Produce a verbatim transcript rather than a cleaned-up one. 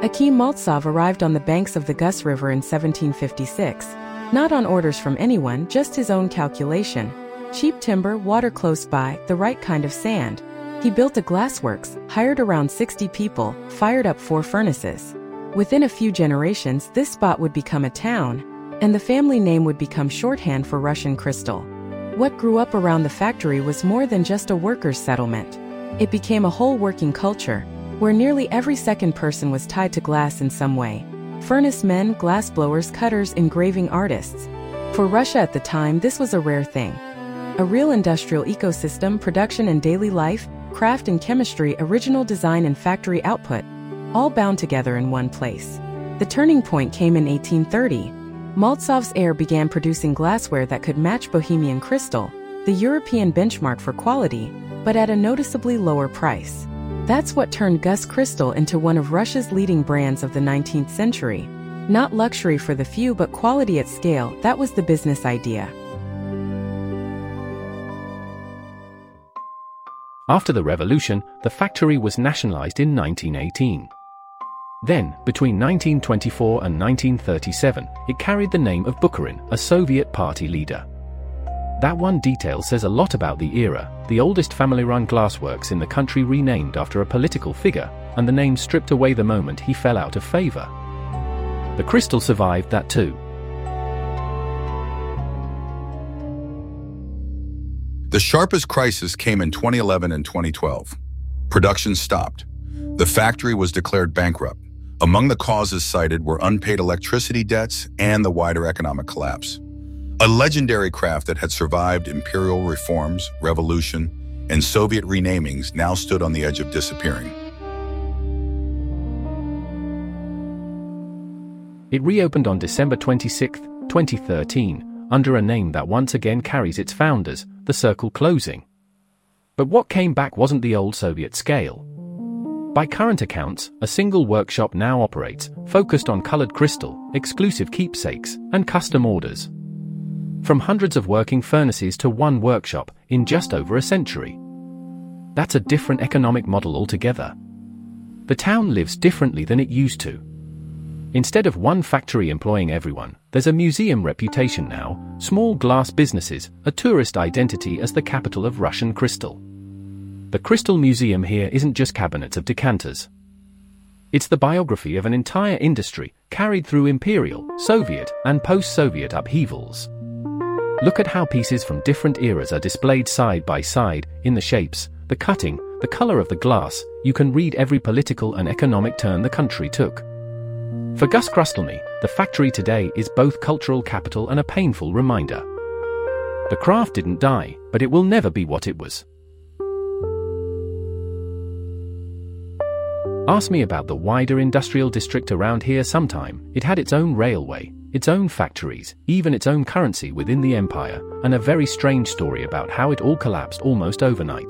Akim Maltsov arrived on the banks of the Gus River in seventeen fifty-six, not on orders from anyone, just his own calculation. Cheap timber, water close by, the right kind of sand. He built a glassworks, hired around sixty people, fired up four furnaces. Within a few generations, this spot would become a town, and the family name would become shorthand for Russian Crystal. What grew up around the factory was more than just a workers' settlement. It became a whole working culture, where nearly every second person was tied to glass in some way. Furnace men, glassblowers, cutters, engraving artists. For Russia at the time, this was a rare thing. A real industrial ecosystem, production and daily life, craft and chemistry, original design and factory output, all bound together in one place. The turning point came in eighteen thirty. Maltsov's heir began producing glassware that could match Bohemian Crystal, the European benchmark for quality, but at a noticeably lower price. That's what turned Gus Crystal into one of Russia's leading brands of the nineteenth century. Not luxury for the few, but quality at scale. That was the business idea. After the revolution, the factory was nationalized in nineteen eighteen. Then, between nineteen twenty-four and nineteen thirty-seven, it carried the name of Bukharin, a Soviet party leader. That one detail says a lot about the era, the oldest family-run glassworks in the country renamed after a political figure, and the name stripped away the moment he fell out of favor. The Crystal survived that too. The sharpest crisis came in twenty eleven and twenty twelve. Production stopped. The factory was declared bankrupt. Among the causes cited were unpaid electricity debts and the wider economic collapse. A legendary craft that had survived imperial reforms, revolution, and Soviet renamings now stood on the edge of disappearing. It reopened on December twenty-sixth, twenty thirteen, under a name that once again carries its founders, the Circle Closing. But what came back wasn't the old Soviet scale. By current accounts, a single workshop now operates, focused on colored crystal, exclusive keepsakes, and custom orders. From hundreds of working furnaces to one workshop in just over a century. That's a different economic model altogether. The town lives differently than it used to. Instead of one factory employing everyone, there's a museum reputation now, small glass businesses, a tourist identity as the capital of Russian crystal. The Crystal Museum here isn't just cabinets of decanters. It's the biography of an entire industry carried through imperial, Soviet, and post-Soviet upheavals. Look at how pieces from different eras are displayed side by side, in the shapes, the cutting, the color of the glass. You can read every political and economic turn the country took. For Gus Krustelny, the factory today is both cultural capital and a painful reminder. The craft didn't die, but it will never be what it was. Ask me about the wider industrial district around here sometime. It had its own railway, its own factories, even its own currency within the empire, and a very strange story about how it all collapsed almost overnight.